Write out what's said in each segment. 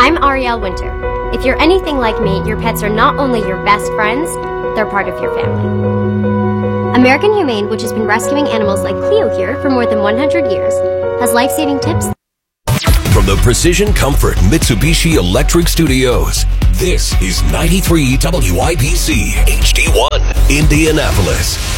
I'm Ariel Winter. If you're anything like me, your pets are not only your best friends, they're part of your family. American Humane, which has been rescuing animals like Cleo here for more than 100 years, has life-saving tips. From the Precision Comfort Mitsubishi Electric Studios, this is 93 WIBC HD1, Indianapolis.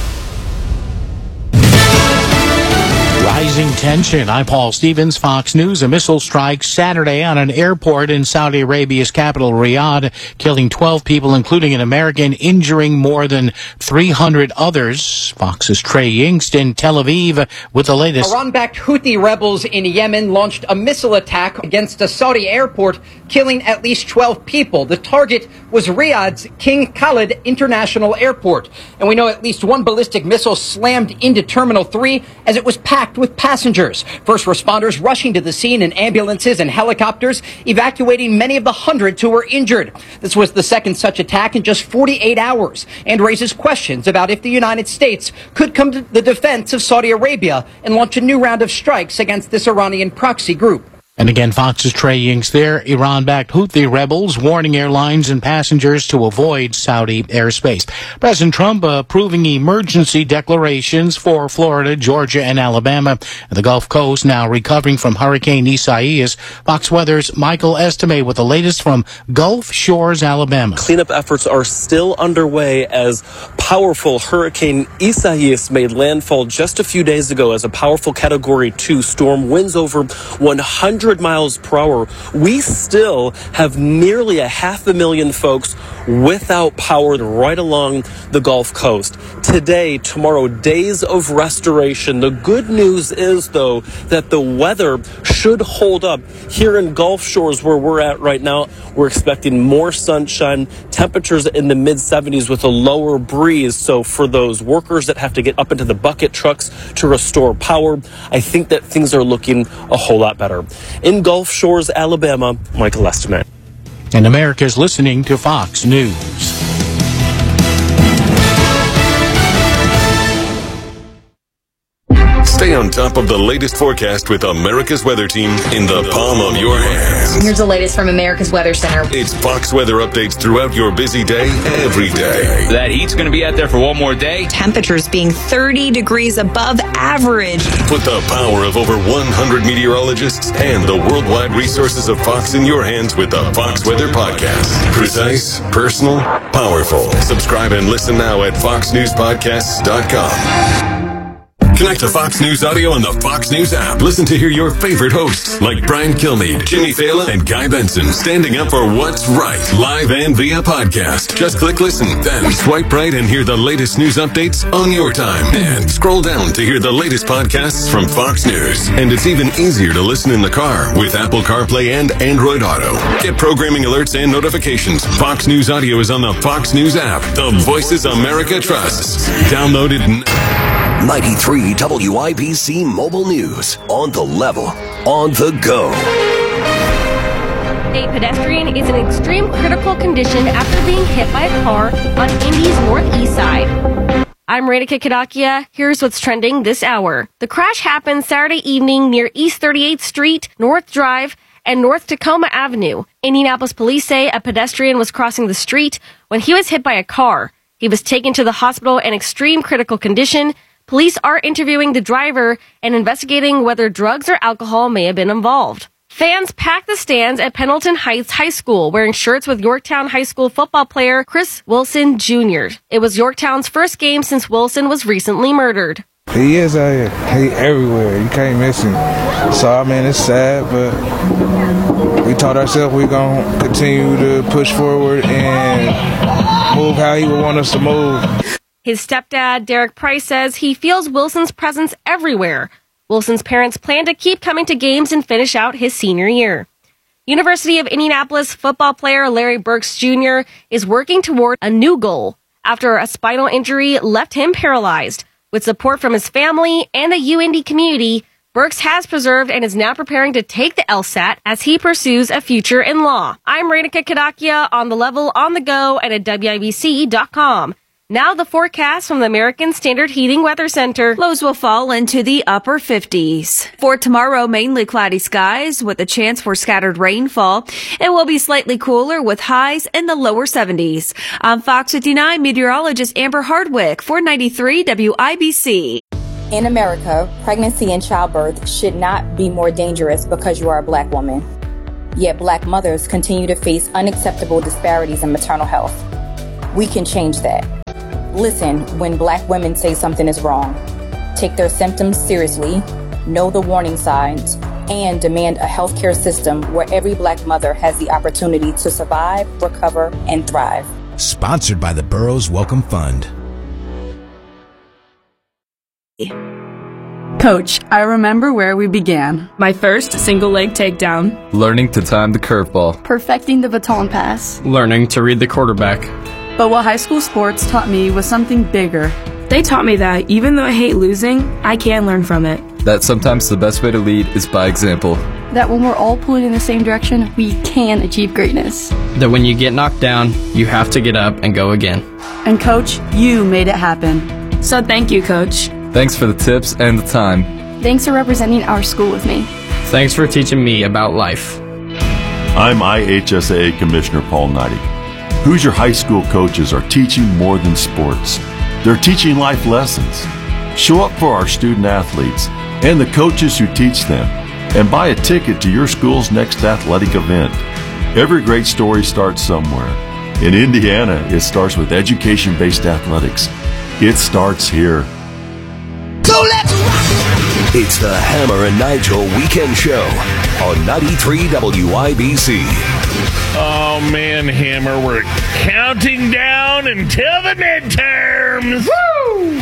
Rising tension. I'm Paul Stevens, Fox News. A missile strike Saturday on an airport in Saudi Arabia's capital, Riyadh, killing 12 people, including an American, injuring more than 300 others. Fox's Trey Yingst in Tel Aviv with the latest. Iran-backed Houthi rebels in Yemen launched a missile attack against a Saudi airport, killing at least 12 people. The target was Riyadh's King Khalid International Airport. And we know at least one ballistic missile slammed into Terminal 3 as it was packed with passengers. First responders rushing to the scene in ambulances and helicopters, evacuating many of the hundreds who were injured. This was the second such attack in just 48 hours and raises questions about if the United States could come to the defense of Saudi Arabia and launch a new round of strikes against this Iranian proxy group. And again, Fox's Trey Yingst there. Iran-backed Houthi rebels warning airlines and passengers to avoid Saudi airspace. President Trump approving emergency declarations for Florida, Georgia, and Alabama. And the Gulf Coast now recovering from Hurricane Isaias. Fox Weather's Michael Estime with the latest from Gulf Shores, Alabama. Cleanup efforts are still underway as powerful Hurricane Isaias made landfall just a few days ago as a powerful Category 2 storm, winds over 100 miles per hour. We still have nearly 500,000 folks without power right along the Gulf Coast. Today, tomorrow, days of restoration. The good news is, though, that the weather should hold up here in Gulf Shores where we're at right now. We're expecting more sunshine, temperatures in the mid-70s with a lower breeze. So for those workers that have to get up into the bucket trucks to restore power, I think that things are looking a whole lot better. In Gulf Shores, Alabama, Michael Estime. And America's listening to Fox News. Stay on top of the latest forecast with America's Weather Team in the palm of your hands. Here's the latest from America's Weather Center. It's Fox weather updates throughout your busy day, every day. That heat's going to be out there for one more day. Temperatures being 30 degrees above average. Put the power of over 100 meteorologists and the worldwide resources of Fox in your hands with the Fox Weather Podcast. Precise, personal, powerful. Subscribe and listen now at foxnewspodcasts.com. Connect to Fox News Audio on the Fox News app. Listen to hear your favorite hosts like Brian Kilmeade, Jimmy Fallon, and Guy Benson standing up for what's right, live and via podcast. Just click listen, then swipe right and hear the latest news updates on your time. And scroll down to hear the latest podcasts from Fox News. And it's even easier to listen in the car with Apple CarPlay and Android Auto. Get programming alerts and notifications. Fox News Audio is on the Fox News app. The voices America trusts. Download it now. 93 WIBC Mobile News. On the level, on the go. A pedestrian is in extreme critical condition after being hit by a car on Indy's northeast side. I'm Radhika Kadakia. Here's what's trending this hour. The crash happened Saturday evening near East 38th Street, North Drive, and North Tacoma Avenue. Indianapolis police say a pedestrian was crossing the street when he was hit by a car. He was taken to the hospital in extreme critical condition. Police are interviewing the driver and investigating whether drugs or alcohol may have been involved. Fans packed the stands at Pendleton Heights High School wearing shirts with Yorktown High School football player Chris Wilson Jr. It was Yorktown's first game since Wilson was recently murdered. He is out here. He everywhere. You can't miss him. So, I mean, it's sad, but we told ourselves we're going to continue to push forward and move how he would want us to move. His stepdad, Derek Price, says he feels Wilson's presence everywhere. Wilson's parents plan to keep coming to games and finish out his senior year. University of Indianapolis football player Larry Burks Jr. is working toward a new goal after a spinal injury left him paralyzed. With support from his family and the UIndy community, Burks has preserved and is now preparing to take the LSAT as he pursues a future in law. I'm Radhika Kadakia on the level, on the go, and at WIBC.com. Now the forecast from the American Standard Heating Weather Center. Lows will fall into the upper 50s. For tomorrow, mainly cloudy skies with a chance for scattered rainfall. It will be slightly cooler with highs in the lower 70s. I'm Fox 59 meteorologist Amber Hardwick for 93 WIBC. In America, pregnancy and childbirth should not be more dangerous because you are a Black woman. Yet Black mothers continue to face unacceptable disparities in maternal health. We can change that. Listen when Black women say something is wrong. Take their symptoms seriously, know the warning signs, and demand a healthcare system where every Black mother has the opportunity to survive, recover, and thrive. Sponsored by the Burroughs Welcome Fund. Coach, I remember where we began. My first single leg takedown. Learning to time the curveball. Perfecting the baton pass. Learning to read the quarterback. But what high school sports taught me was something bigger. They taught me that even though I hate losing, I can learn from it. That sometimes the best way to lead is by example. That when we're all pulling in the same direction, we can achieve greatness. That when you get knocked down, you have to get up and go again. And Coach, you made it happen. So thank you, Coach. Thanks for the tips and the time. Thanks for representing our school with me. Thanks for teaching me about life. I'm IHSAA Commissioner Paul Neidig. Hoosier High School coaches are teaching more than sports. They're teaching life lessons. Show up for our student athletes and the coaches who teach them, and buy a ticket to your school's next athletic event. Every great story starts somewhere. In Indiana, it starts with education-based athletics. It starts here. So let's rock! It's the Hammer and Nigel Weekend Show on 93 WIBC. Oh man, Hammer, we're counting down until the midterms. Woo!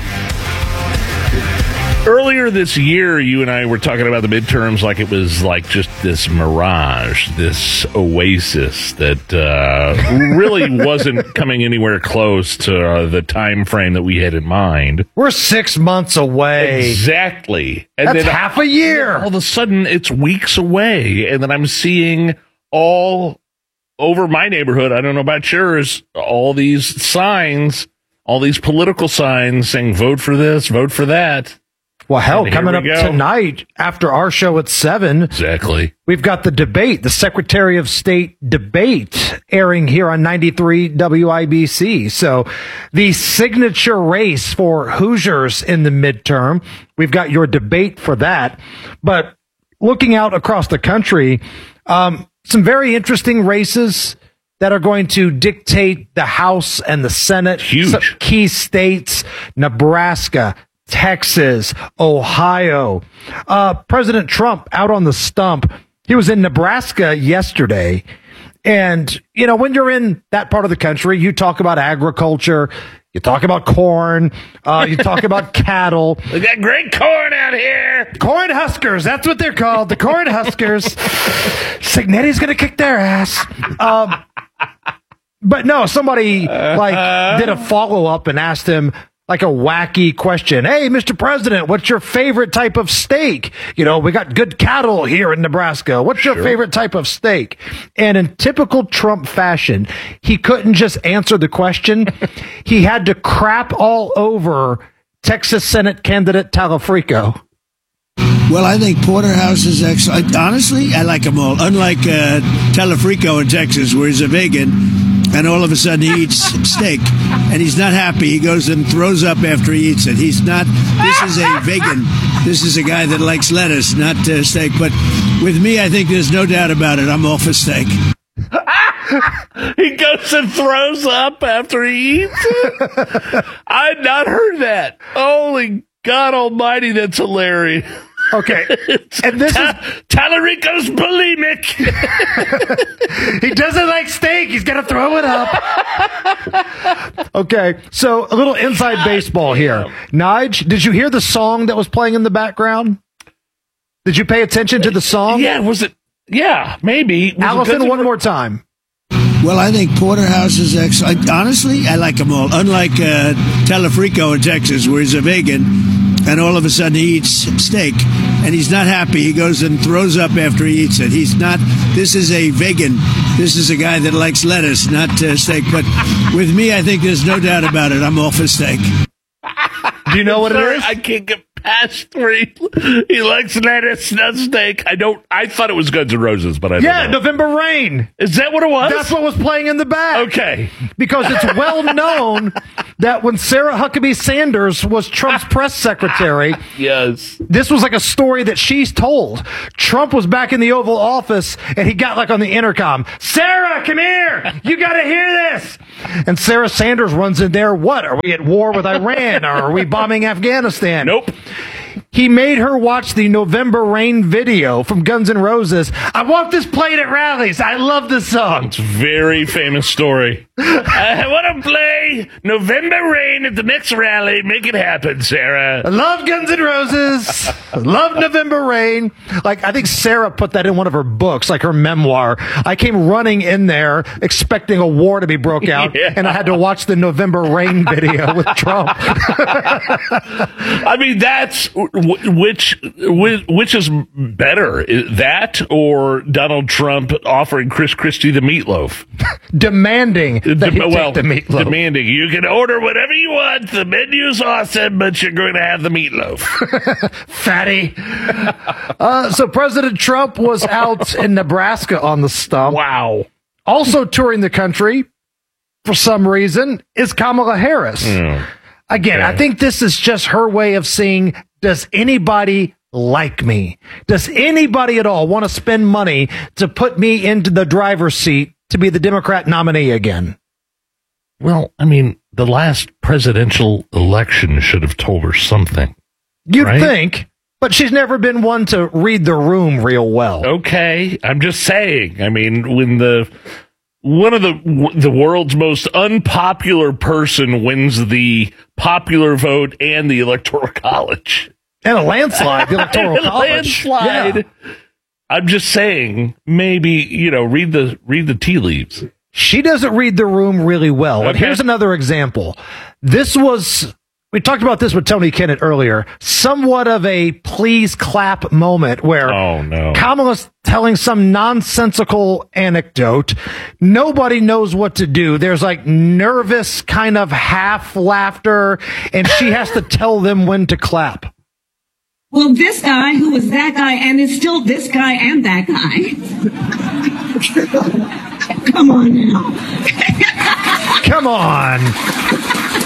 Earlier this year, you and I were talking about the midterms like it was like just this mirage, this oasis that really wasn't coming anywhere close to the time frame that we had in mind. We're 6 months away. Exactly. And that's then half a year. All of a sudden, it's weeks away. And then I'm seeing all over my neighborhood, I don't know about yours, all these signs, all these political signs saying vote for this, vote for that. Well, hell, coming up tonight after our show at 7. Exactly. We've got the debate, the Secretary of State debate airing here on 93 WIBC. So the signature race for Hoosiers in the midterm. We've got your debate for that. But looking out across the country, some very interesting races that are going to dictate the House and the Senate. Huge. Some key states, Nebraska, Texas, Ohio. President Trump out on the stump. He was in Nebraska yesterday. And, you know, when you're in that part of the country, you talk about agriculture, you talk about corn, you talk about cattle. We got great corn out here. Corn Huskers, that's what they're called, the Corn Huskers. Signetti's going to kick their ass. But no, somebody did a follow-up and asked him, like a wacky question. Hey, Mr. President, what's your favorite type of steak? You know, we got good cattle here in Nebraska. What's your favorite type of steak? And in typical Trump fashion, he couldn't just answer the question. He had to crap all over Texas Senate candidate Talafrico. Well, I think Porterhouse is excellent. Honestly, I like them all. Unlike Talafrico in Texas, where he's a vegan, and all of a sudden he eats steak, and he's not happy. He goes and throws up after he eats it. He's not. This is a vegan. This is a guy that likes lettuce, not steak. But with me, I think there's no doubt about it. I'm all for steak. He goes and throws up after he eats it? I'd not heard that. Holy God almighty, that's hilarious. Okay. And this is Talarico's bulimic. He doesn't like steak. He's going to throw it up. Okay. So a little inside baseball here. Nige, did you hear the song that was playing in the background? Did you pay attention to the song? Yeah. Was it? Yeah, maybe. Allison, one more time. Well, I think Porterhouse is excellent. Honestly, I like them all. Unlike Talafrico in Texas, where he's a vegan, and all of a sudden he eats steak, and he's not happy. He goes and throws up after he eats it. He's not. This is a vegan. This is a guy that likes lettuce, not steak. But with me, I think there's no doubt about it. I'm all for steak. Do you know what it is? I can't get past where he likes lettuce, not steak. I thought it was Guns N' Roses, but I don't know. November Rain. Is that what it was? That's what was playing in the back. Okay. Because it's well known that when Sarah Huckabee Sanders was Trump's press secretary, yes, this was like a story that she's told. Trump was back in the Oval Office, and he got like on the intercom, "Sarah, come here. You got to hear this." And Sarah Sanders runs in there. What? Are we at war with Iran? Or are we bombing Afghanistan? Nope. He made her watch the November Rain video from Guns N' Roses. I want this played at rallies. I love this song. It's a very famous story. I want to play November Rain at the next rally. Make it happen, Sarah. I love Guns N' Roses. Love November Rain. Like, I think Sarah put that in one of her books, like her memoir. I came running in there expecting a war to be broke out, and I had to watch the November Rain video with Trump. I mean, that's which is better, that or Donald Trump offering Chris Christie the meatloaf, demanding that he take the meatloaf. Demanding you can order whatever you want. The menu's awesome, but you're going to have the meatloaf, fatty. So President Trump was out in Nebraska on the stump. Wow. Also touring the country for some reason is Kamala Harris. Again, I think this is just her way of saying, does anybody like me? Does anybody at all want to spend money to put me into the driver's seat to be the Democrat nominee again? Well, I mean, the last presidential election should have told her something. You'd think, but she's never been one to read the room real well. Okay, I'm just saying. I mean, when one of the world's most unpopular person wins the popular vote and the Electoral College. And a landslide, the Electoral College. Landslide. Yeah. I'm just saying, maybe, read the tea leaves. She doesn't read the room really well. Okay. And here's another example. We talked about this with Tony Kennett earlier, somewhat of a please clap moment where Kamala's telling some nonsensical anecdote. Nobody knows what to do. There's like nervous kind of half laughter, and she has to tell them when to clap. Well, this guy who was that guy and is still this guy and that guy. Come on now. Come on.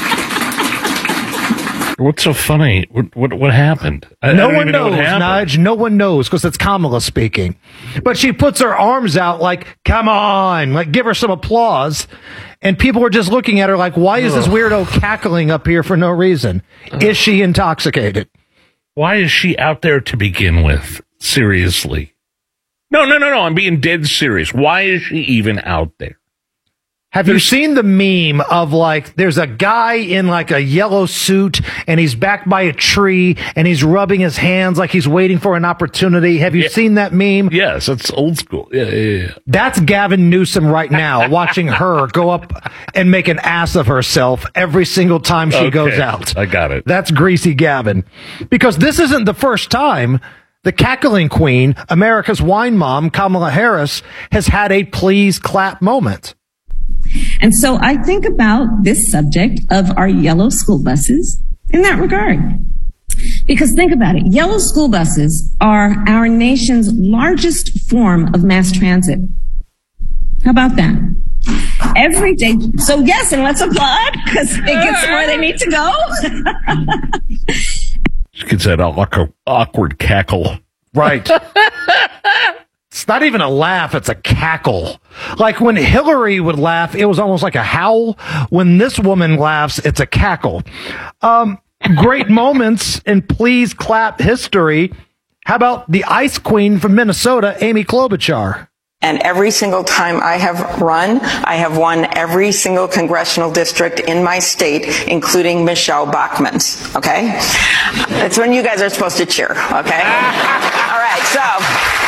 What's so funny? What happened? No one knows, Nige. No one knows because it's Kamala speaking. But she puts her arms out like, come on, like give her some applause. And people are just looking at her like, why is this weirdo cackling up here for no reason? Is she intoxicated? Why is she out there to begin with? Seriously. No. I'm being dead serious. Why is she even out there? Have you seen the meme of like, there's a guy in like a yellow suit and he's back by a tree and he's rubbing his hands like he's waiting for an opportunity? Have you seen that meme? Yes, that's old school. Yeah. That's Gavin Newsom right now, watching her go up and make an ass of herself every single time she goes out. I got it. That's greasy Gavin. Because this isn't the first time the cackling queen, America's wine mom, Kamala Harris, has had a please clap moment. And so I think about this subject of our yellow school buses in that regard. Because think about it. Yellow school buses are our nation's largest form of mass transit. How about that? Every day. So yes, and let's applaud because it gets where they need to go. She gets that awkward cackle. Right. It's not even a laugh, it's a cackle. Like when Hillary would laugh, it was almost like a howl. When this woman laughs, it's a cackle. Great moments in please clap history. How about the ice queen from Minnesota, Amy Klobuchar? And every single time I have run, I have won every single congressional district in my state, including Michelle Bachmann's. Okay? That's when you guys are supposed to cheer. Okay? All right, so.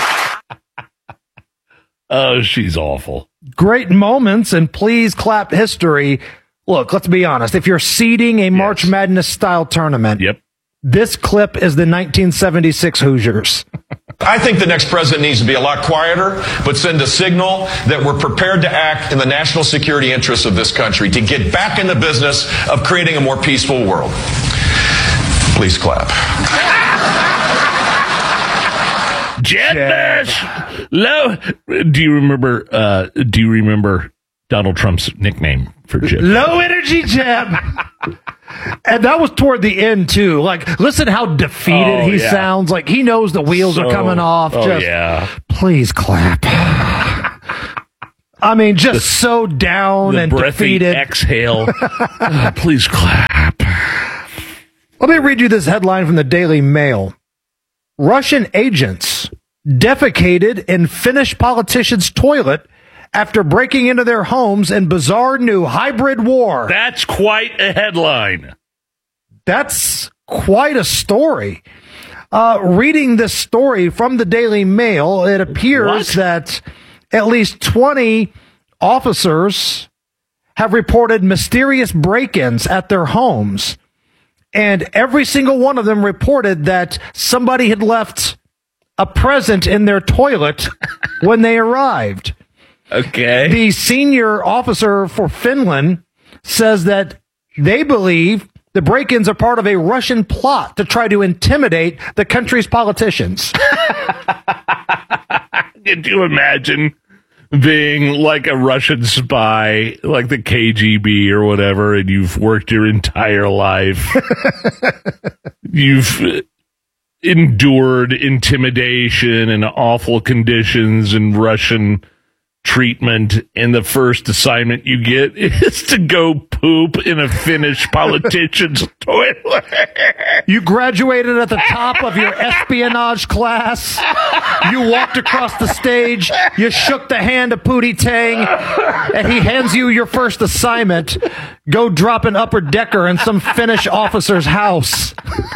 Oh, she's awful. Great moments and please clap history. Look, let's be honest. If you're seeding a March Madness style tournament, This clip is the 1976 Hoosiers. I think the next president needs to be a lot quieter, but send a signal that we're prepared to act in the national security interests of this country to get back in the business of creating a more peaceful world. Please clap. Jet Bash. Low. Do you remember Donald Trump's nickname for Jet? Low energy Jeb. And that was toward the end too. Like, listen how defeated he sounds. Like he knows the wheels are coming off. Please clap. I mean, just so down and defeated. Exhale. Please clap. Let me read you this headline from the Daily Mail. Russian agents defecated in Finnish politician's toilet after breaking into their homes in bizarre new hybrid war. That's quite a headline. That's quite a story. Reading this story from the Daily Mail, it appears that at least 20 officers have reported mysterious break-ins at their homes. And every single one of them reported that somebody had left a present in their toilet when they arrived. Okay. The senior officer for Finland says that they believe the break-ins are part of a Russian plot to try to intimidate the country's politicians. Could you imagine being like a Russian spy, like the KGB or whatever, and you've worked your entire life? You've endured intimidation and awful conditions and Russian treatment, and the first assignment you get is to go poop in a Finnish politician's toilet. You graduated at the top of your espionage class. You walked across the stage. You shook the hand of Pootie Tang, and he hands you your first assignment. Go drop an upper decker in some Finnish officer's house.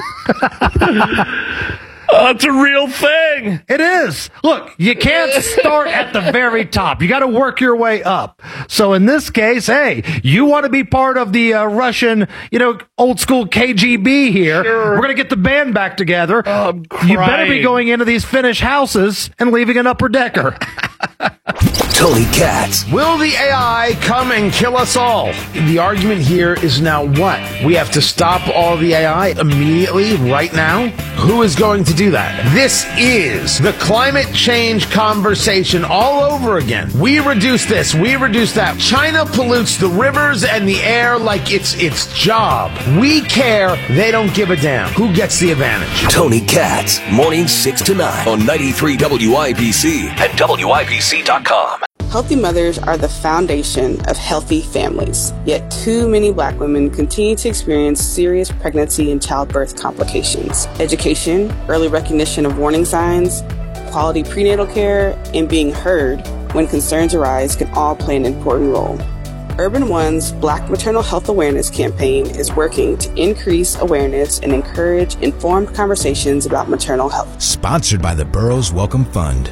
Oh, it's a real thing. It is. Look, you can't start at the very top. You got to work your way up. So in this case, hey, you want to be part of the Russian, old school KGB here. Sure. We're going to get the band back together. Oh, I'm crying. You better be going into these Finnish houses and leaving an upper decker. Tony Katz. Will the AI come and kill us all? The argument here is now what? We have to stop all the AI immediately, right now? Who is going to do that? This is the climate change conversation all over again. We reduce this, we reduce that. China pollutes the rivers and the air like it's its job. We care, they don't give a damn. Who gets the advantage? Tony Katz, mornings 6 to 9 on 93 WIBC and WIBC.com. Healthy mothers are the foundation of healthy families. Yet too many Black women continue to experience serious pregnancy and childbirth complications. Education, early recognition of warning signs, quality prenatal care, and being heard when concerns arise can all play an important role. Urban One's Black Maternal Health Awareness campaign is working to increase awareness and encourage informed conversations about maternal health. Sponsored by the Burroughs Welcome Fund.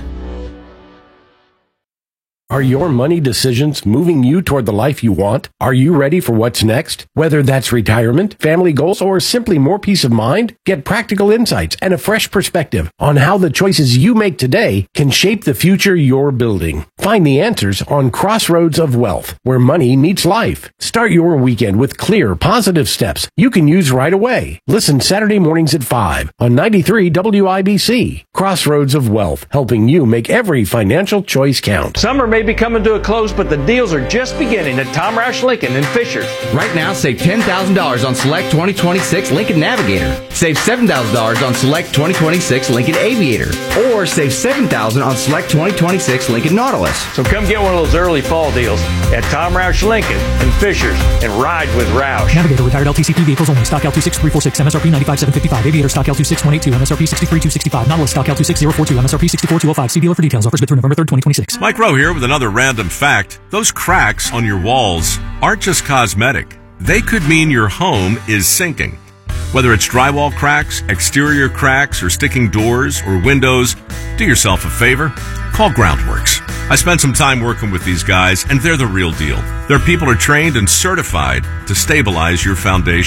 Are your money decisions moving you toward the life you want? Are you ready for what's next? Whether that's retirement, family goals, or simply more peace of mind, get practical insights and a fresh perspective on how the choices you make today can shape the future you're building. Find the answers on Crossroads of Wealth, where money meets life. Start your weekend with clear, positive steps you can use right away. Listen Saturday mornings at 5 on 93 WIBC. Crossroads of Wealth, helping you make every financial choice count. Summer may be coming to a close, but the deals are just beginning at Tom Roush Lincoln in Fishers. Right now, save $10,000 on select 2026 Lincoln Navigator. Save $7,000 on select 2026 Lincoln Aviator. Or save $7,000 on select 2026 Lincoln Nautilus. So come get one of those early fall deals at Tom Roush Lincoln in Fishers and ride with Roush. Navigator retired LTCP vehicles only. Stock L26346, MSRP $95,755. Aviator stock L26182, MSRP $63,265. Nautilus stock L26042, MSRP $64,205. See dealer for details. Offers good through November 3rd, 2026. Mike Rowe here with another random fact. Those cracks on your walls aren't just cosmetic. They could mean your home is sinking. Whether it's drywall cracks, exterior cracks, or sticking doors or windows, do yourself a favor. Call Groundworks. I spent some time working with these guys, and they're the real deal. Their people are trained and certified to stabilize your foundation.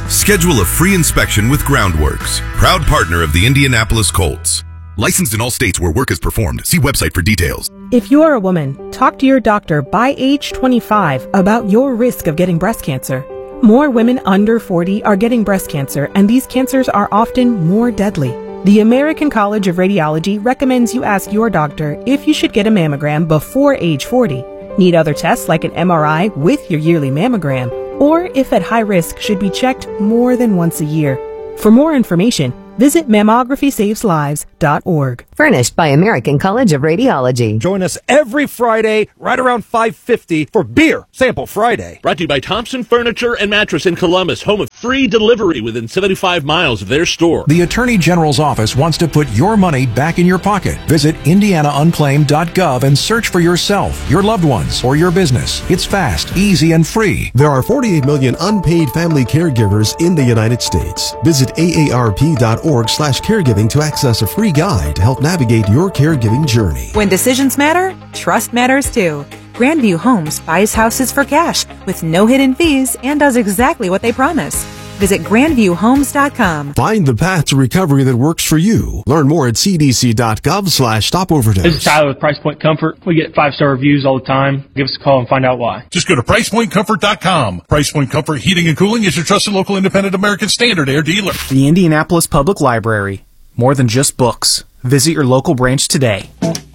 Schedule a free inspection with Groundworks, proud partner of the Indianapolis Colts. Licensed in all states where work is performed. See website for details. If you are a woman, talk to your doctor by age 25 about your risk of getting breast cancer. More women under 40 are getting breast cancer, and these cancers are often more deadly. The American College of Radiology recommends you ask your doctor if you should get a mammogram before age 40, need other tests like an MRI with your yearly mammogram, or if at high risk should be checked more than once a year. For more information, visit mammographysaveslives.org. Furnished by American College of Radiology. Join us every Friday right around 5:50 for Beer Sample Friday. Brought to you by Thompson Furniture and Mattress in Columbus, home of free delivery within 75 miles of their store. The Attorney General's office wants to put your money back in your pocket. Visit indianaunclaimed.gov and search for yourself, your loved ones, or your business. It's fast, easy, and free. There are 48 million unpaid family caregivers in the United States. Visit aarp.org/caregiving to access a free guide to help navigate your caregiving journey. When decisions matter, trust matters too. Grandview Homes buys houses for cash with no hidden fees and does exactly what they promise. Visit grandviewhomes.com. Find the path to recovery that works for you. Learn more at cdc.gov/stopoverdose. This is Tyler with Price Point Comfort. We get 5-star reviews all the time. Give us a call and find out why. Just go to PricePointComfort.com. Price Point Comfort Heating and Cooling is your trusted local independent American Standard Air dealer. The Indianapolis Public Library. More than just books. Visit your local branch today.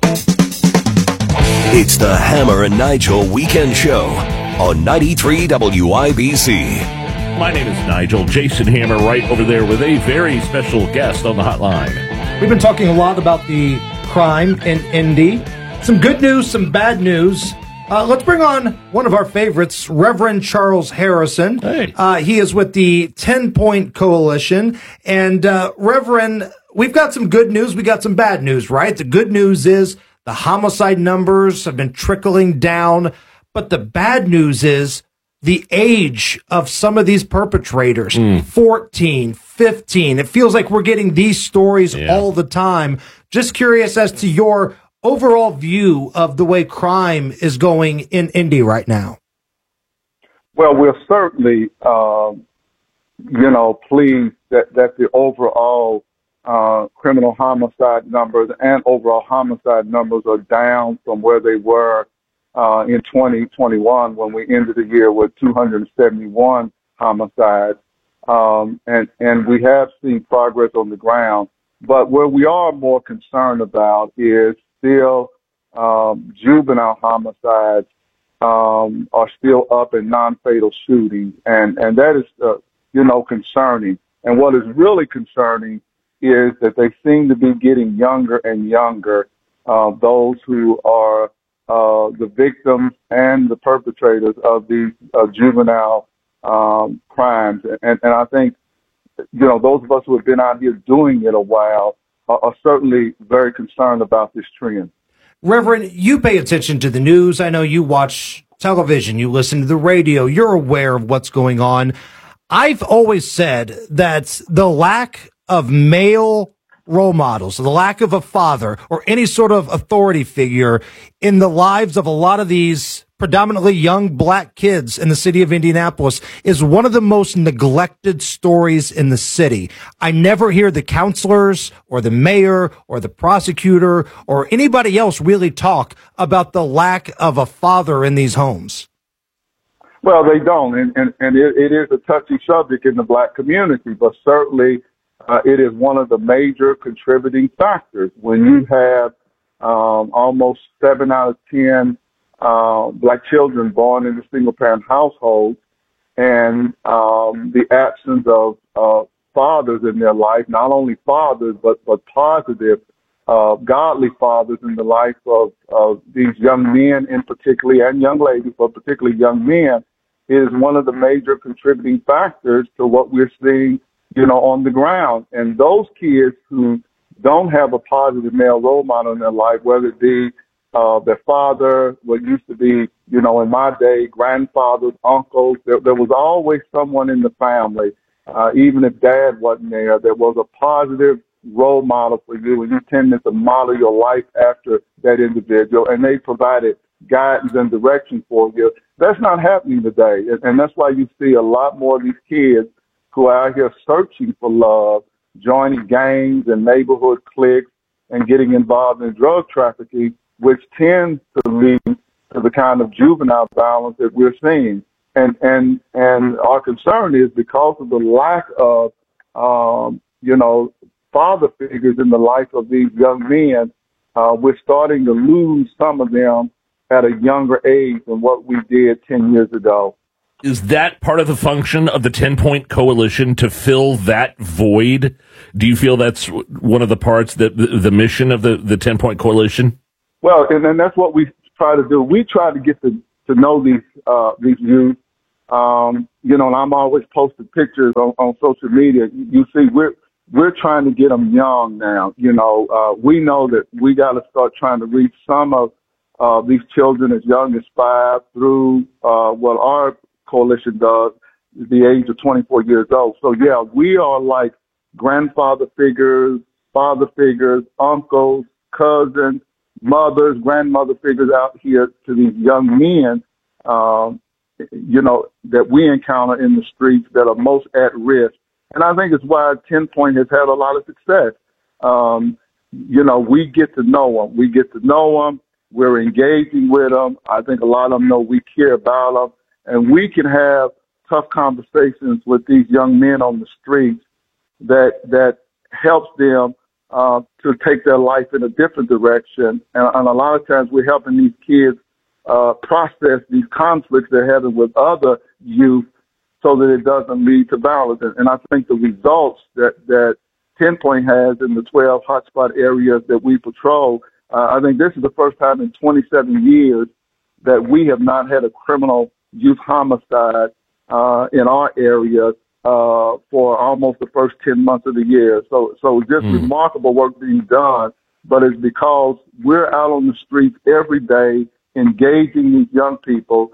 It's the Hammer and Nigel Weekend Show on 93 WIBC. My name is Nigel. Jason Hammer right over there with a very special guest on the hotline. We've been talking a lot about the crime in Indy. Some good news, some bad news. Let's bring on one of our favorites, Reverend Charles Harrison. Hey. He is with the 10-Point Coalition. And Reverend, we've got some good news. We got some bad news, right? The good news is the homicide numbers have been trickling down. But the bad news is the age of some of these perpetrators, 14, 15. It feels like we're getting these stories all the time. Just curious as to your overall view of the way crime is going in Indy right now. Well, we're certainly, pleased that the overall criminal homicide numbers and overall homicide numbers are down from where they were in 2021 when we ended the year with 271 homicides. And we have seen progress on the ground. But where we are more concerned about is still juvenile homicides are still up in non-fatal shootings. And that is, concerning. And what is really concerning is that they seem to be getting younger and younger, those who are the victims and the perpetrators of these juvenile crimes. And I think, those of us who have been out here doing it a while are certainly very concerned about this trend. Reverend, you pay attention to the news. I know you watch television, you listen to the radio, you're aware of what's going on. I've always said that the lack of male role models, the lack of a father or any sort of authority figure in the lives of a lot of these predominantly young black kids in the city of Indianapolis is one of the most neglected stories in the city. I never hear the counselors or the mayor or the prosecutor or anybody else really talk about the lack of a father in these homes. Well, they don't, and it is a touchy subject in the black community, but certainly it is one of the major contributing factors. When you have almost 7 out of 10 black children born in a single-parent household, and the absence of fathers in their life, not only fathers, but positive, godly fathers in the life of these young men in particular, and young ladies, but particularly young men, is one of the major contributing factors to what we're seeing, on the ground. And those kids who don't have a positive male role model in their life, whether it be their father, what used to be, in my day, grandfathers, uncles, there was always someone in the family, even if dad wasn't there, there was a positive role model for you, and you tended to model your life after that individual, and they provided guidance and direction for you. That's not happening today, and that's why you see a lot more of these kids who are out here searching for love, joining gangs and neighborhood cliques and getting involved in drug trafficking, which tends to lead to the kind of juvenile violence that we're seeing. And our concern is because of the lack of, father figures in the life of these young men, we're starting to lose some of them at a younger age than what we did 10 years ago. Is that part of the function of the 10-Point Coalition, to fill that void? Do you feel that's one of the parts, that the mission of the 10-Point Coalition? Well, and that's what we try to do. We try to get to know these youth. And I'm always posting pictures on social media. You see, we're trying to get them young now. We know that we got to start trying to reach some of these children as young as 5 through what our coalition does, the age of 24 years old. So, yeah, we are like grandfather figures, father figures, uncles, cousins, mothers, grandmother figures out here to these young men, that we encounter in the streets that are most at risk. And I think it's why 10-Point has had a lot of success. We get to know them. We're engaging with them. I think a lot of them know we care about them. And we can have tough conversations with these young men on the streets that helps them to take their life in a different direction. And a lot of times we're helping these kids process these conflicts they're having with other youth so that it doesn't lead to violence. And I think the results that 10-Point has in the 12 hotspot areas that we patrol, I think this is the first time in 27 years that we have not had a criminal youth homicide in our area for almost the first 10 months of the year. So just remarkable work being done, but it's because we're out on the streets every day engaging these young people,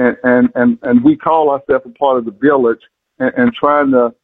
and we call ourselves a part of the village and trying to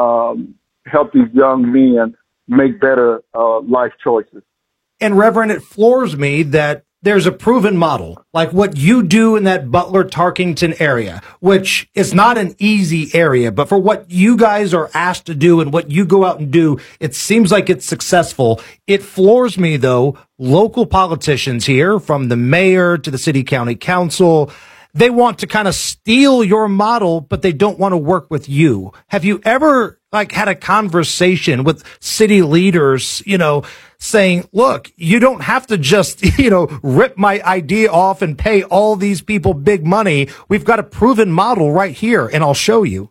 help these young men make better life choices. And Reverend, it floors me that there's a proven model, like what you do in that Butler-Tarkington area, which is not an easy area, but for what you guys are asked to do and what you go out and do, it seems like it's successful. It floors me, though, local politicians here, from the mayor to the city county council, they want to kind of steal your model, but they don't want to work with you. Have you ever had a conversation with city leaders, saying, look, you don't have to just, rip my idea off and pay all these people big money. We've got a proven model right here, and I'll show you.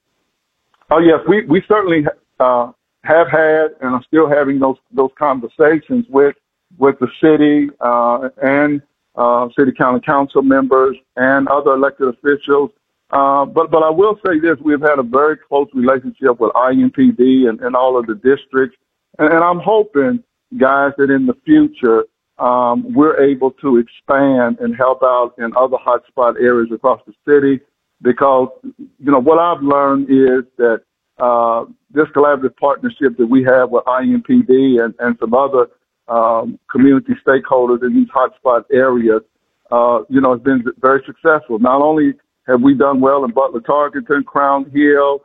Oh, yes, we certainly have had and are still having those conversations with the city and city county council members and other elected officials. But I will say this, we've had a very close relationship with IMPD and all of the districts. And I'm hoping, guys, that in the future, we're able to expand and help out in other hotspot areas across the city, because, what I've learned is that this collaborative partnership that we have with IMPD and some other community stakeholders in these hotspot areas, has been very successful. Not only have we done well in Butler-Tarkington, Crown Hill,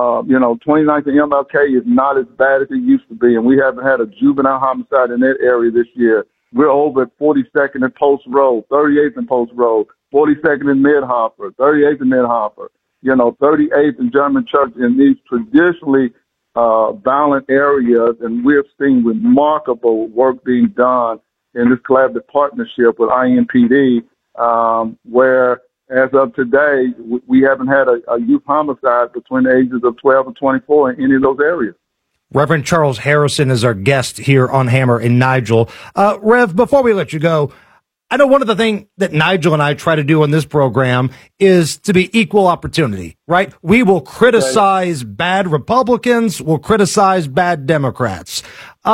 29th and MLK is not as bad as it used to be, and we haven't had a juvenile homicide in that area this year. We're over at 42nd and Post Road, 38th and Post Road, 42nd and Mid-Hopper, 38th and Mid-Hopper, 38th and German Church, in these traditionally violent areas, and we're seeing remarkable work being done in this collaborative partnership with IMPD, where as of today, we haven't had a youth homicide between the ages of 12 and 24 in any of those areas. Reverend Charles Harrison is our guest here on Hammer and Nigel. Rev, before we let you go, I know one of the things that Nigel and I try to do on this program is to be equal opportunity, right? We will criticize bad Republicans, we'll criticize bad Democrats.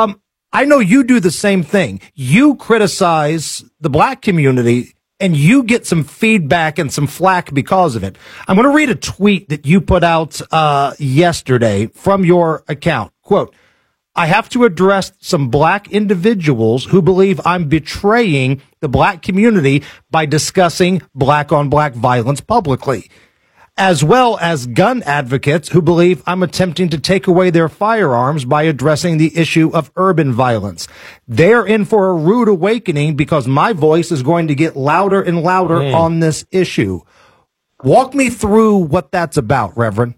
I know you do the same thing. You criticize the black community, and you get some feedback and some flack because of it. I'm going to read a tweet that you put out yesterday from your account. Quote, I have to address some black individuals who believe I'm betraying the black community by discussing black-on-black violence publicly. as well as gun advocates who believe I'm attempting to take away their firearms by addressing the issue of urban violence. They're in for a rude awakening because my voice is going to get louder and louder on this issue. Walk me through what that's about, Reverend.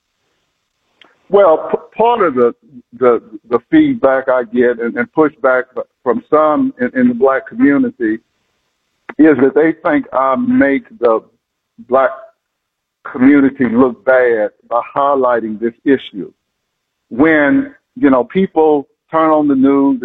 Well, part of the feedback I get and pushback from some in the black community is that they think I make the black community look bad by highlighting this issue. When, people turn on the news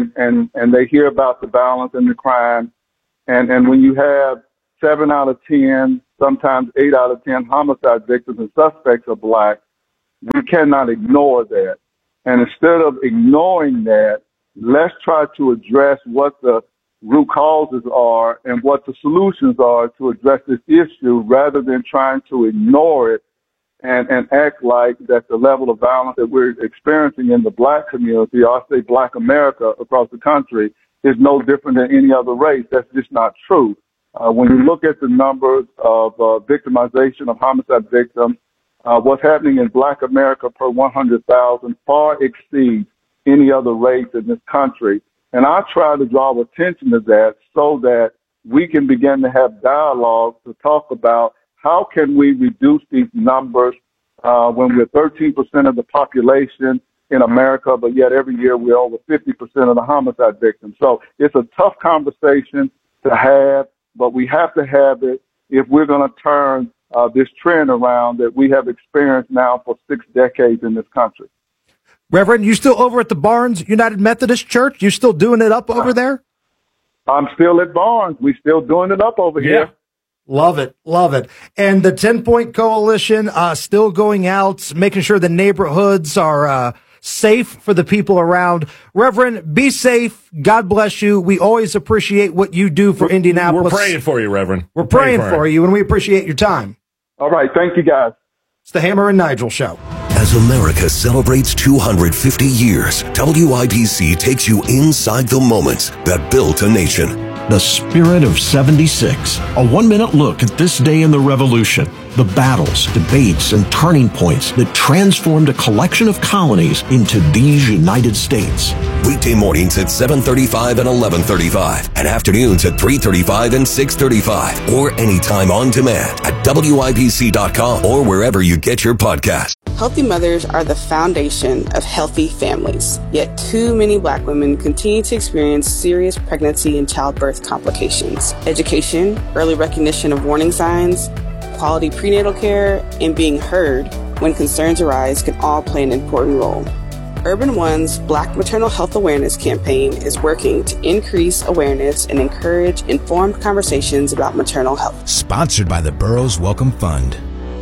and they hear about the violence and the crime, and when you have 7 out of 10, sometimes 8 out of 10 homicide victims and suspects are black, we cannot ignore that. And instead of ignoring that, let's try to address what the root causes are and what the solutions are to address this issue rather than trying to ignore it and act like that the level of violence that we're experiencing in the black community, or I say black America across the country, is no different than any other race. That's just not true. When you look at the numbers of victimization of homicide victims, what's happening in black America per 100,000 far exceeds any other race in this country. And I try to draw attention to that so that we can begin to have dialogue to talk about how can we reduce these numbers when we're 13% of the population in America, but yet every year we're over 50% of the homicide victims. So it's a tough conversation to have, but we have to have it if we're going to turn this trend around that we have experienced now for 6 decades in this country. Reverend, you still over at the Barnes United Methodist Church? You still doing it up over there? I'm still at Barnes. We still doing it up over here. Love it. Love it. And the 10-Point Coalition still going out, making sure the neighborhoods are safe for the people around. Reverend, be safe. God bless you. We always appreciate what you do for Indianapolis. We're praying for you, Reverend. We're praying for you, and we appreciate your time. All right. Thank you, guys. It's the Hammer and Nigel Show. As America celebrates 250 years, WIBC takes you inside the moments that built a nation. The Spirit of 76. A 1-minute look at this day in the Revolution. The battles, debates, and turning points that transformed a collection of colonies into these United States. Weekday mornings at 7:35 and 11:35, and afternoons at 3:35 and 6:35, or anytime on demand at WIBC.com or wherever you get your podcasts. Healthy mothers are the foundation of healthy families, yet too many black women continue to experience serious pregnancy and childbirth complications. Education, early recognition of warning signs, quality prenatal care, and being heard when concerns arise can all play an important role. Urban One's Black Maternal Health Awareness Campaign is working to increase awareness and encourage informed conversations about maternal health. Sponsored by the Burroughs Welcome Fund.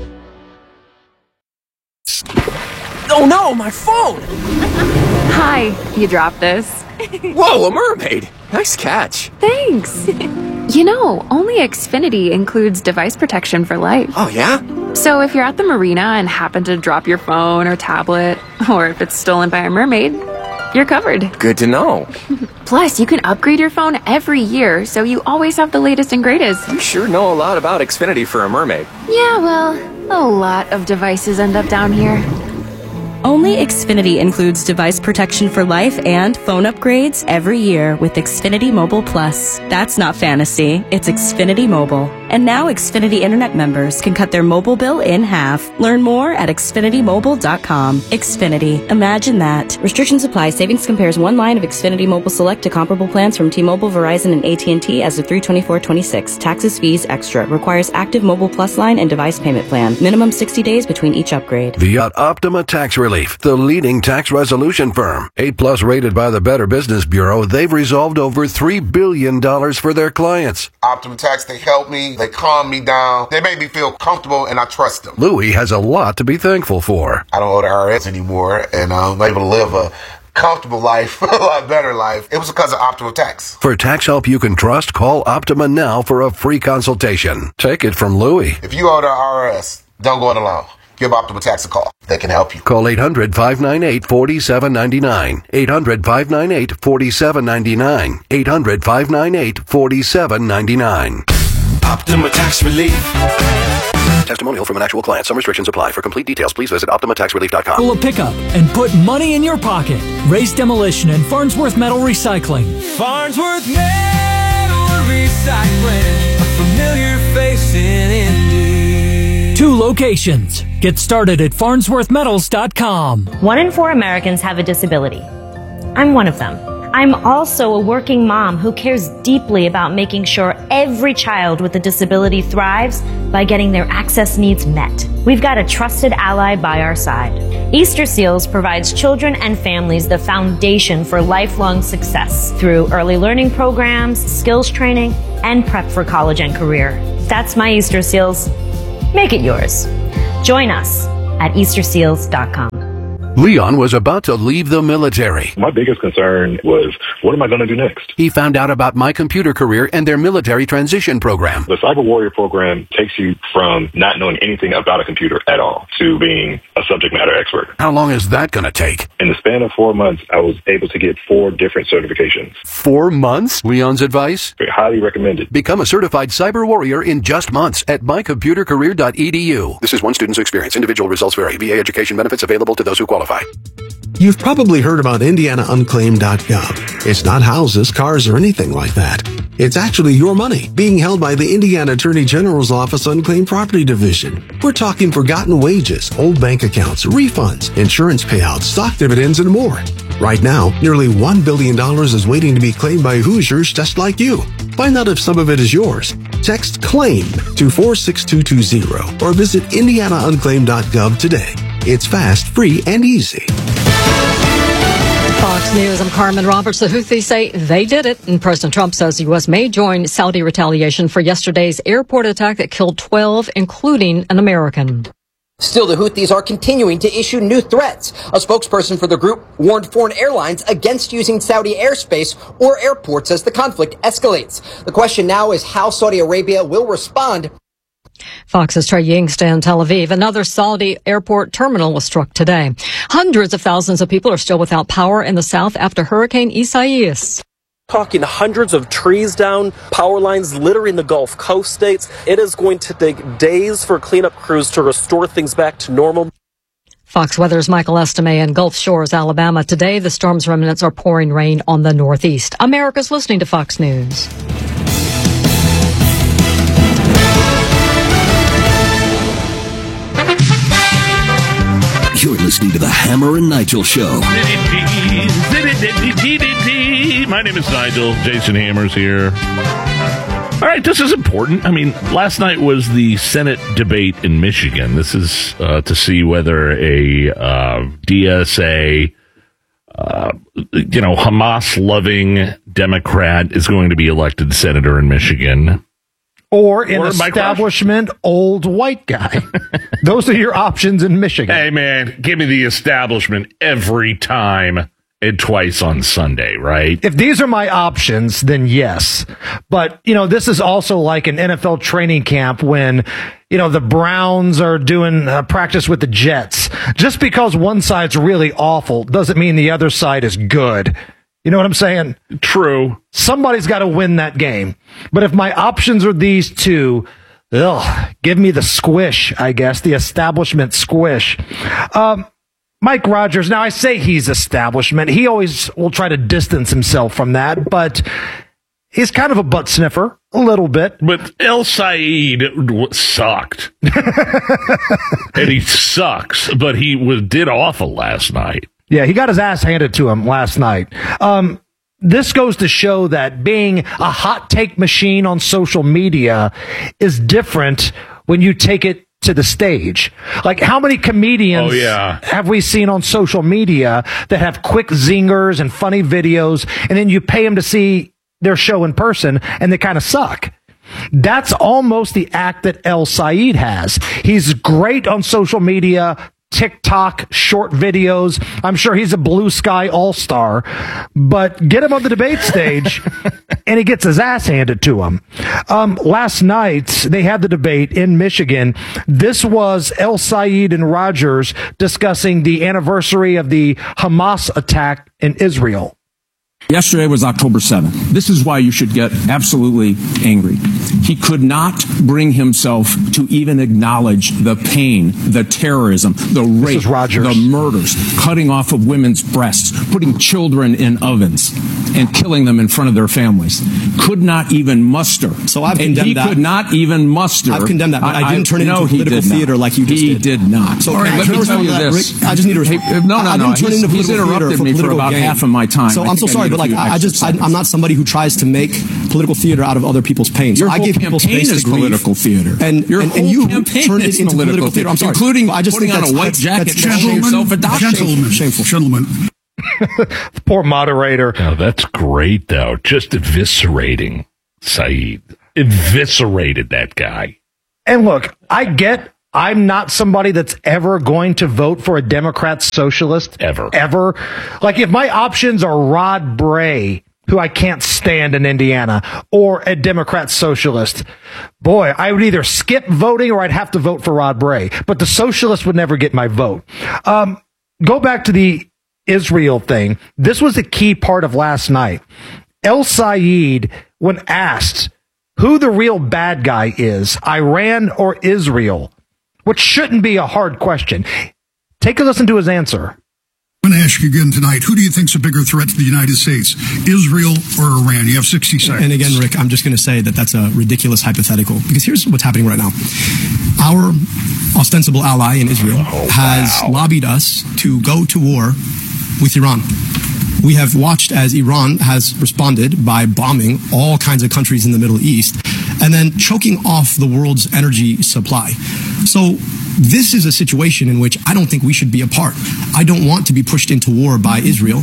Oh no, my phone! Hi, you dropped this. Whoa, a mermaid! Nice catch. Thanks. Only Xfinity includes device protection for life. Oh, yeah? So if you're at the marina and happen to drop your phone or tablet, or if it's stolen by a mermaid, you're covered. Good to know. Plus, you can upgrade your phone every year, so you always have the latest and greatest. You sure know a lot about Xfinity for a mermaid. Yeah, well, a lot of devices end up down here. Only Xfinity includes device protection for life and phone upgrades every year with Xfinity Mobile Plus. That's not fantasy, it's Xfinity Mobile. And now Xfinity Internet members can cut their mobile bill in half. Learn more at XfinityMobile.com. Xfinity. Imagine that. Restrictions apply. Savings compares one line of Xfinity Mobile Select to comparable plans from T-Mobile, Verizon, and AT&T as of 3/24/26. Taxes, fees, extra. Requires active Mobile Plus line and device payment plan. Minimum 60 days between each upgrade. Via Optima Tax Relief, the leading tax resolution firm. 8+ rated by the Better Business Bureau, they've resolved over $3 billion for their clients. Optima Tax, they help me, they calm me down, they make me feel comfortable, and I trust them. Louis has a lot to be thankful for. I don't owe the IRS anymore, and I'm able to live a comfortable life, a lot better life. It was because of Optima Tax. For tax help you can trust, call Optima now for a free consultation. Take it from Louis. If you owe the IRS, don't go it alone. Give Optima Tax a call. They can help you. Call 800-598-4799. 800-598-4799. 800-598-4799. Optima Tax Relief. Testimonial from an actual client. Some restrictions apply. For complete details, please visit OptimaTaxRelief.com. Pull a pickup and put money in your pocket. Race Demolition and Farnsworth Metal Recycling. Farnsworth Metal Recycling, a familiar face in Indy. 2 locations. Get started at farnsworthmetals.com. 1 in 4 Americans have a disability. I'm one of them. I'm also a working mom who cares deeply about making sure every child with a disability thrives by getting their access needs met. We've got a trusted ally by our side. Easter Seals provides children and families the foundation for lifelong success through early learning programs, skills training, and prep for college and career. That's my Easter Seals. Make it yours. Join us at easterseals.com. Leon was about to leave the military. My biggest concern was, what am I going to do next? He found out about My Computer Career and their military transition program. The Cyber Warrior program takes you from not knowing anything about a computer at all to being a subject matter expert. How long is that going to take? In the span of 4 months, I was able to get 4 different certifications. 4 months? Leon's advice? Highly recommended. Become a certified cyber warrior in just months at mycomputercareer.edu. This is one student's experience. Individual results vary. VA education benefits available to those who qualify. You've probably heard about IndianaUnclaimed.gov. It's not houses, cars, or anything like that. It's actually your money being held by the Indiana Attorney General's Office Unclaimed Property Division. We're talking forgotten wages, old bank accounts, refunds, insurance payouts, stock dividends, and more. Right now, nearly $1 billion is waiting to be claimed by Hoosiers just like you. Find out if some of it is yours. Text CLAIM to 46220 or visit IndianaUnclaimed.gov today. It's fast, free, and easy. Fox News, I'm Carmen Roberts. The Houthis say they did it, and President Trump says the U.S. may join Saudi retaliation for yesterday's airport attack that killed 12, including an American. Still, the Houthis are continuing to issue new threats. A spokesperson for the group warned foreign airlines against using Saudi airspace or airports as the conflict escalates. The question now is how Saudi Arabia will respond. Fox's Trey Yingsta in Tel Aviv. Another Saudi airport terminal was struck today. Hundreds of thousands of people are still without power in the south after Hurricane Isaias. Talking hundreds of trees down, power lines littering the Gulf Coast states. It is going to take days for cleanup crews to restore things back to normal. Fox Weather's Michael Estime in Gulf Shores, Alabama. Today, the storm's remnants are pouring rain on the northeast. America's listening to Fox News. You're listening to the Hammer and Nigel Show. My name is Nigel. Jason Hammer's here. All right, this is important. I mean, last night was the Senate debate in Michigan. This is to see whether a DSA, Hamas-loving Democrat is going to be elected senator in Michigan. Or an establishment old white guy. Those are your options in Michigan. Hey, man, give me the establishment every time and twice on Sunday, right? If these are my options, then yes. But, this is also like an NFL training camp when, the Browns are doing practice with the Jets. Just because one side's really awful doesn't mean the other side is good. You know what I'm saying? True. Somebody's got to win that game. But if my options are these two, give me the squish, I guess, the establishment squish. Mike Rogers, now I say he's establishment. He always will try to distance himself from that, but he's kind of a butt sniffer, a little bit. But El Said sucked. And he sucks, but he did awful last night. Yeah, he got his ass handed to him last night. This goes to show that being a hot take machine on social media is different when you take it to the stage. Like, how many comedians have we seen on social media that have quick zingers and funny videos, and then you pay them to see their show in person, and they kind of suck? That's almost the act that El Said has. He's great on social media, TikTok, short videos. I'm sure he's a blue sky all-star, but get him on the debate stage and he gets his ass handed to him. Last night, they had the debate in Michigan. This was El Said and Rogers discussing the anniversary of the Hamas attack in Israel. Yesterday was October 7th. This is why you should get absolutely angry. He could not bring himself to even acknowledge the pain, the terrorism, the rape, the murders, cutting off of women's breasts, putting children in ovens, and killing them in front of their families. Could not even muster. So I've condemned and he that. could not even muster. I've condemned that, but I didn't turn it into a political theater like you just did. He did not. So all right, let me tell you this. Rick, I just need to. He's interrupted me for about half of my time. So I'm so sorry, but like I'm not somebody who tries to make political theater out of other people's pain. So Your I whole give people campaign space is to grieve. political theater. And your whole you campaign turned is it into political theater. I'm sorry, including I just putting think on a white jacket to call yourself a doctor. Shameful. Gentlemen. Poor moderator. Oh, that's great, though. Just eviscerating Saeed. Eviscerated that guy. And look, I get I'm not somebody that's ever going to vote for a Democrat socialist. Ever. Like, if my options are Rod Bray, who I can't stand in Indiana, or a Democrat socialist, boy, I would either skip voting or I'd have to vote for Rod Bray. But the socialist would never get my vote. Go back to the Israel thing. This was a key part of last night. El Sayed, when asked who the real bad guy is, Iran or Israel, which shouldn't be a hard question. Take a listen to his answer. I'm going to ask you again tonight, who do you think's a bigger threat to the United States, Israel or Iran? You have 60 seconds. And again, Rick, I'm just going to say that that's a ridiculous hypothetical, because here's what's happening right now. Our ostensible ally in Israel has lobbied us to go to war with Iran. We have watched as Iran has responded by bombing all kinds of countries in the Middle East and then choking off the world's energy supply. So this is a situation in which I don't think we should be a part. I don't want to be pushed into war by Israel.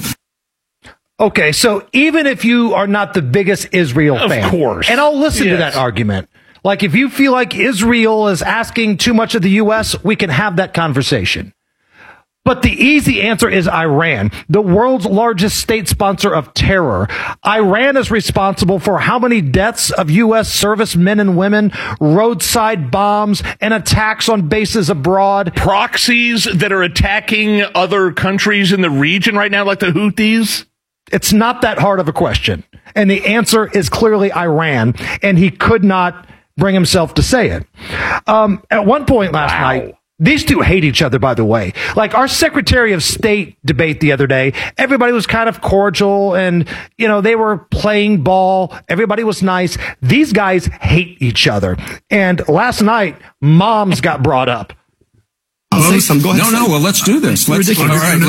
Okay, so even if you are not the biggest Israel fan, of course, and I'll listen to that argument. Like, if you feel like Israel is asking too much of the U.S., we can have that conversation. But the easy answer is Iran, the world's largest state sponsor of terror. Iran is responsible for how many deaths of U.S. servicemen and women, roadside bombs, and attacks on bases abroad. Proxies that are attacking other countries in the region right now, like the Houthis? It's not that hard of a question. And the answer is clearly Iran, and he could not bring himself to say it. At one point last night, these two hate each other, by the way. Like, our Secretary of State debate the other day, everybody was kind of cordial and, you know, they were playing ball. Everybody was nice. These guys hate each other. And last night, moms got brought up. I'll say some. Go ahead. No, well, let's do this. Let's open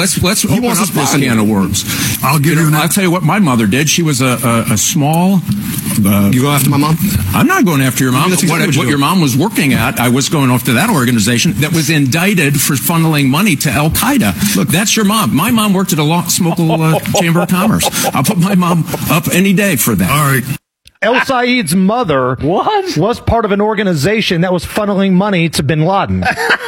up this can of worms. I'll give you. I'll tell you what my mother did. She was a small. You go after my mom? I'm not going after your mom. What your mom was working at, I was going after that organization that was indicted for funneling money to Al Qaeda. Look, that's your mom. My mom worked at a Smokel Chamber of Commerce. I'll put my mom up any day for that. All right. El Sayed's mother was part of an organization that was funneling money to bin Laden.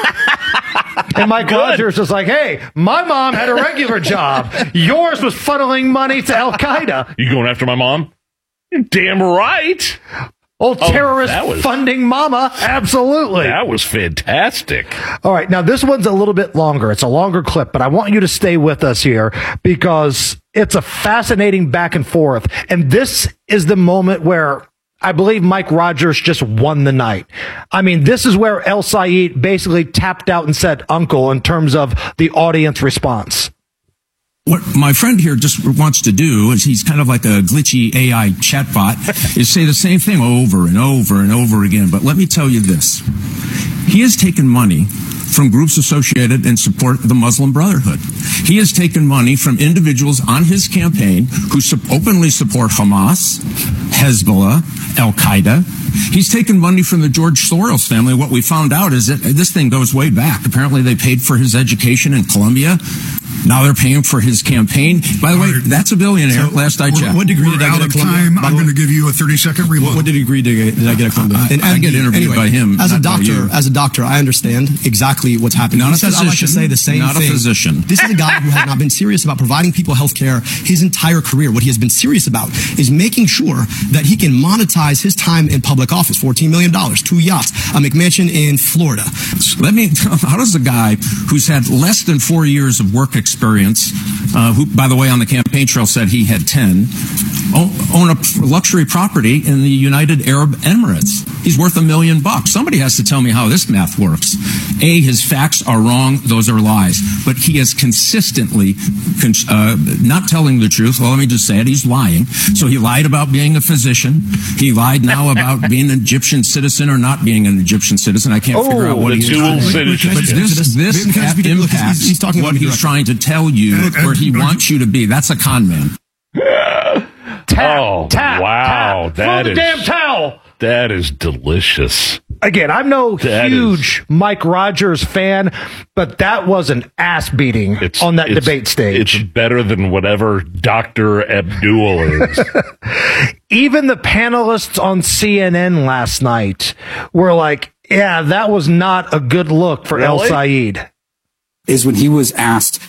And Mike Rogers was like, hey, my mom had a regular job. Yours was funneling money to Al Qaeda. You going after my mom? You're damn right. Terrorist funding mama. Absolutely. That was fantastic. All right. Now, this one's a little bit longer. It's a longer clip, but I want you to stay with us here because it's a fascinating back and forth. And this is the moment where I believe Mike Rogers just won the night. I mean, this is where El Sayed basically tapped out and said uncle in terms of the audience response. What my friend here just wants to do is he's kind of like a glitchy AI chatbot is say the same thing over and over and over again. But let me tell you this. He has taken money from groups associated and support the Muslim Brotherhood. He has taken money from individuals on his campaign who openly support Hamas, Hezbollah, Al-Qaeda. He's taken money from the George Soros family. What we found out is that this thing goes way back. Apparently they paid for his education in Columbia. Now they're paying for his campaign. By the way, that's a billionaire, last I checked. What degree did I get at Columbia? I'm going to give you a 30-second rebuttal. What degree did I get at Columbia? I get interviewed by him. As a doctor, I understand exactly what's happening. Not a physician. I like to say the same thing. Not a physician. This is a guy who has not been serious about providing people health care his entire career. What he has been serious about is making sure that he can monetize his time in public office. $14 million, 2 yachts, a McMansion in Florida. How does a guy who's had less than 4 years of work experience experience, who, by the way, on the campaign trail said he had 10, own a luxury property in the United Arab Emirates. He's worth $1 million. Somebody has to tell me how this math works. A, his facts are wrong. Those are lies. But he is consistently not telling the truth. Well, let me just say it. He's lying. So he lied about being a physician. He lied now about being an Egyptian citizen or not being an Egyptian citizen. I can't figure out what he's doing. But this impacts he's talking what he's trying to tell you where he wants you to be. That's a con man. Wow. Throw the damn towel. That is delicious. Again, I'm no huge Mike Rogers fan, but that was an ass beating on that debate stage. It's better than whatever Dr. Abdul is. Even the panelists on CNN last night were like, yeah, that was not a good look for El Said. Is when he was asked